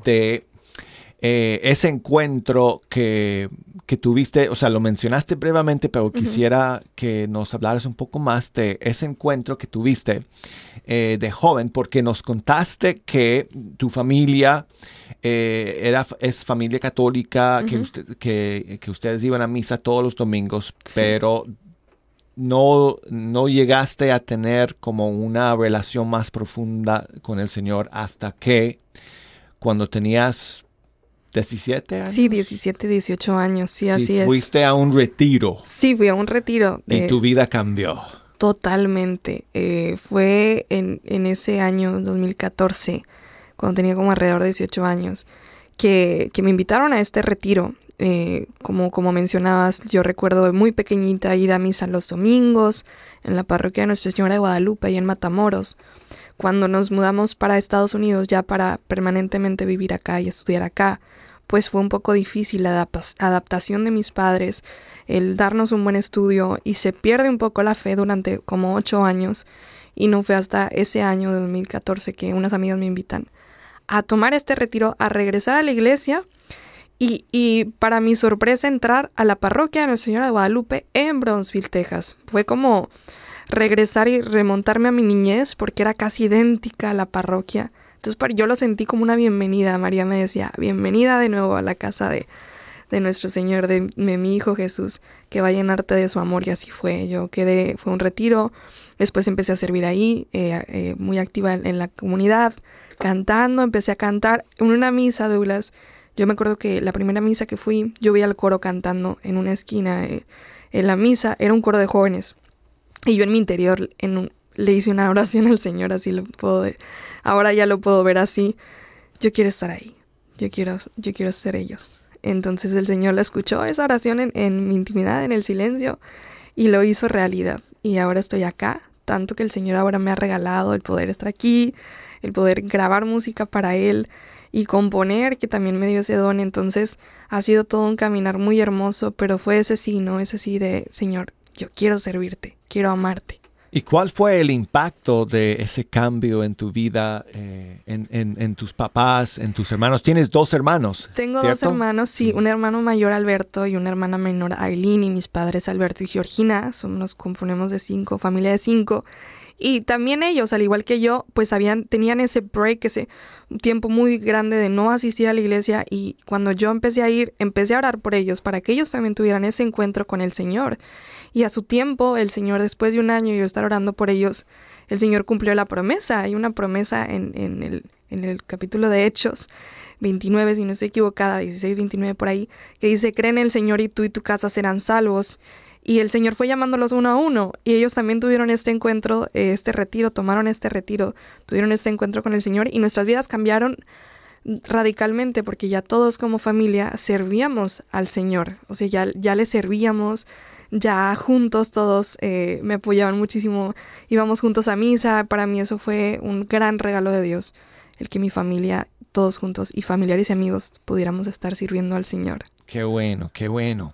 de ese encuentro que tuviste, o sea, lo mencionaste brevemente, pero quisiera que nos hablaras un poco más de ese encuentro que tuviste de joven, porque nos contaste que tu familia es familia católica, que ustedes iban a misa todos los domingos, Sí. pero no llegaste a tener como una relación más profunda con el Señor hasta que cuando tenías 17 años. Sí, 17, 18 años, sí, así es. Fuiste a un retiro. Sí, fui a un retiro. Y tu vida cambió. Totalmente. Fue en ese año, 2014, cuando tenía como alrededor de 18 años, que me invitaron a este retiro. Como mencionabas, yo recuerdo de muy pequeñita ir a misa los domingos en la parroquia de Nuestra Señora de Guadalupe, ahí en Matamoros. Cuando nos mudamos para Estados Unidos, ya para permanentemente vivir acá y estudiar acá, pues fue un poco difícil la adaptación de mis padres, el darnos un buen estudio, y se pierde un poco la fe durante como 8 años, y no fue hasta ese año de 2014 que unas amigas me invitan a tomar este retiro, a regresar a la iglesia y para mi sorpresa entrar a la parroquia de Nuestra Señora de Guadalupe en Brownsville, Texas. Fue como regresar y remontarme a mi niñez porque era casi idéntica a la parroquia. Entonces yo lo sentí como una bienvenida. María me decía, bienvenida de nuevo a la casa de nuestro Señor, de mi Hijo Jesús, que va a llenarte de su amor. Y así fue. Fue un retiro. Después empecé a servir ahí, muy activa en la comunidad, cantando. Empecé a cantar en una misa, Douglas. Yo me acuerdo que la primera misa que fui, yo vi al coro cantando en una esquina. En la misa era un coro de jóvenes. Y yo en mi interior le hice una oración al Señor, así ahora ya lo puedo ver así. Yo quiero estar ahí, yo quiero ser ellos. Entonces el Señor la escuchó, esa oración en mi intimidad, en el silencio, y lo hizo realidad. Y ahora estoy acá, tanto que el Señor ahora me ha regalado el poder estar aquí, el poder grabar música para Él y componer, que también me dio ese don. Entonces ha sido todo un caminar muy hermoso, pero fue ese sí, ¿no? Ese sí de, Señor, yo quiero servirte, quiero amarte. ¿Y cuál fue el impacto de ese cambio en tu vida, en tus papás, en tus hermanos? Tienes 2 hermanos, Tengo ¿cierto? 2 hermanos, sí, un hermano mayor, Alberto, y una hermana menor, Aileen, y mis padres, Alberto y Georgina. Nos componemos de 5, familia de 5. Y también ellos, al igual que yo, pues tenían ese break, ese tiempo muy grande de no asistir a la iglesia. Y cuando yo empecé a orar por ellos, para que ellos también tuvieran ese encuentro con el Señor. Y a su tiempo, el Señor, después de un año yo estar orando por ellos, el Señor cumplió la promesa. Hay una promesa en el capítulo de Hechos 29, si no estoy equivocada, 16, 29 por ahí, que dice, cree en el Señor y tú y tu casa serán salvos. Y el Señor fue llamándolos uno a uno, y ellos también tuvieron este encuentro, este retiro, tomaron este retiro, tuvieron este encuentro con el Señor, y nuestras vidas cambiaron radicalmente, porque ya todos como familia servíamos al Señor. O sea, ya le servíamos, ya juntos todos me apoyaban muchísimo, íbamos juntos a misa. Para mí eso fue un gran regalo de Dios, el que mi familia, todos juntos, y familiares y amigos, pudiéramos estar sirviendo al Señor. Qué bueno, qué bueno.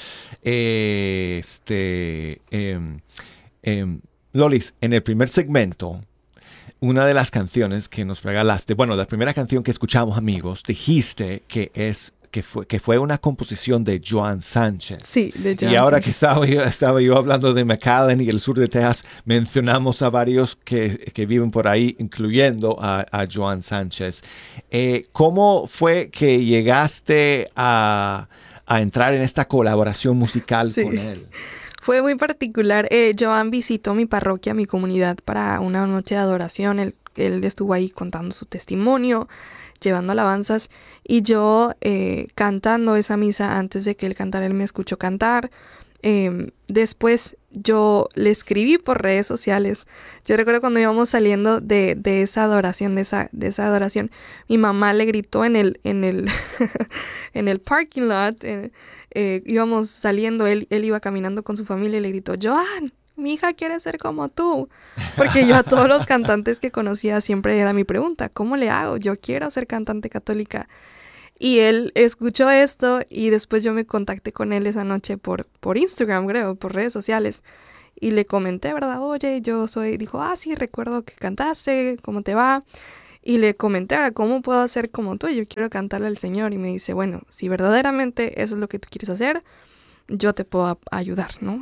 Lolis, en el primer segmento, una de las canciones que nos regalaste, bueno, la primera canción que escuchamos, amigos, dijiste que fue una composición de Joan Sánchez. Sí, de Joan Y ahora Sánchez. que estaba yo hablando de McAllen y el sur de Texas, mencionamos a varios que viven por ahí, incluyendo a Joan Sánchez. ¿Cómo fue que llegaste a entrar en esta colaboración musical con él? Fue muy particular. Joan visitó mi parroquia, mi comunidad, para una noche de adoración. Él estuvo ahí contando su testimonio, llevando alabanzas, y yo cantando esa misa. Antes de que él cantara, él me escuchó cantar. Después yo le escribí por redes sociales. Yo recuerdo cuando íbamos saliendo de esa adoración, de esa adoración, mi mamá le gritó en el en el parking lot. Íbamos saliendo, él iba caminando con su familia y le gritó, Joan, mi hija quiere ser como tú. Porque yo a todos los cantantes que conocía siempre era mi pregunta, ¿cómo le hago? Yo quiero ser cantante católica. Y él escuchó esto, y después yo me contacté con él esa noche por Instagram, creo, por redes sociales. Y le comenté, ¿verdad? Oye, dijo, sí, recuerdo que cantaste, ¿cómo te va? Y le comenté, ahora, ¿cómo puedo hacer como tú? Yo quiero cantarle al Señor. Y me dice, bueno, si verdaderamente eso es lo que tú quieres hacer, yo te puedo ayudar, ¿no?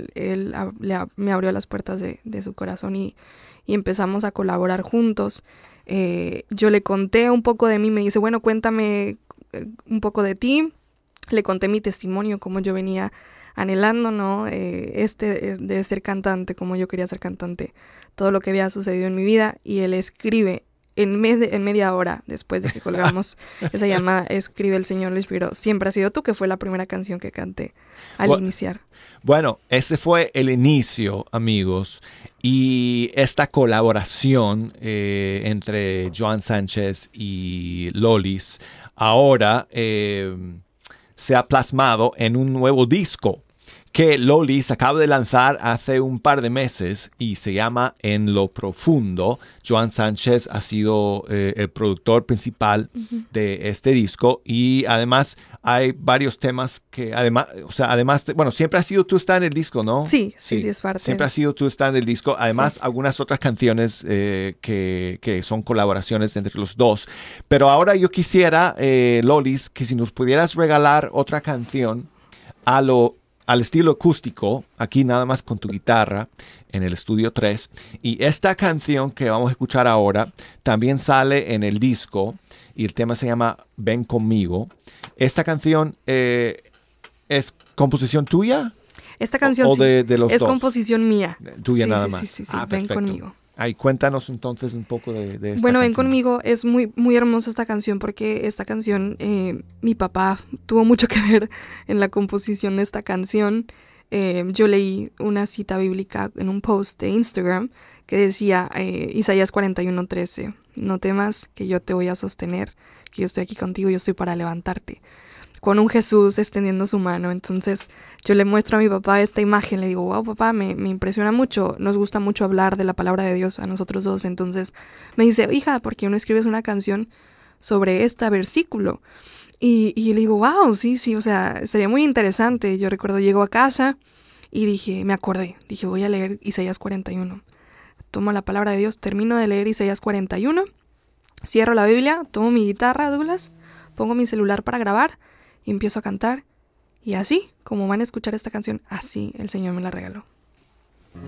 Me abrió las puertas de su corazón y empezamos a colaborar juntos. Yo le conté un poco de mí, me dice, bueno, cuéntame un poco de ti. Le conté mi testimonio, cómo yo venía anhelando, ¿no? De ser cantante, como yo quería ser cantante, todo lo que había sucedido en mi vida. Y él escribe en media hora después de que colgamos esa llamada, escribe: el Señor le inspiró, siempre ha sido tú, que fue la primera canción que canté al iniciar. Bueno, ese fue el inicio, amigos, y esta colaboración entre Joan Sánchez y Lolis ahora se ha plasmado en un nuevo disco que Lolis acaba de lanzar hace un par de meses y se llama En lo Profundo. Joan Sánchez ha sido el productor principal de este disco, y además hay varios temas que siempre has sido tú está en el disco, ¿no? Sí, es parte. Siempre has sido tú está en el disco. Además, algunas otras canciones que son colaboraciones entre los dos. Pero ahora yo quisiera, Lolis, que si nos pudieras regalar otra canción al estilo acústico, aquí nada más con tu guitarra, en el estudio 3. Y esta canción que vamos a escuchar ahora también sale en el disco, y el tema se llama Ven Conmigo. ¿Esta canción es composición tuya? Esta canción o de los es dos? Composición mía. Tuya nada más. Sí. Ah, Ven perfecto. Conmigo. Ay, cuéntanos entonces un poco de esta Bueno, Ven canción. Conmigo, es muy, muy hermosa esta canción, porque esta canción, mi papá tuvo mucho que ver en la composición de esta canción. Yo leí una cita bíblica en un post de Instagram que decía, Isaías 41:13, no temas, que yo te voy a sostener, que yo estoy aquí contigo, yo estoy para levantarte. Con un Jesús extendiendo su mano. Entonces yo le muestro a mi papá esta imagen, le digo, wow, papá, me impresiona mucho, nos gusta mucho hablar de la palabra de Dios a nosotros dos. Entonces me dice, hija, ¿por qué no escribes una canción sobre este versículo? Y le digo, wow, sí, o sea, sería muy interesante. Yo recuerdo, llego a casa y me acordé, voy a leer Isaías 41. Tomo la palabra de Dios, termino de leer Isaías 41, cierro la Biblia, tomo mi guitarra, Douglas, pongo mi celular para grabar y empiezo a cantar. Y así, como van a escuchar esta canción, así el Señor me la regaló.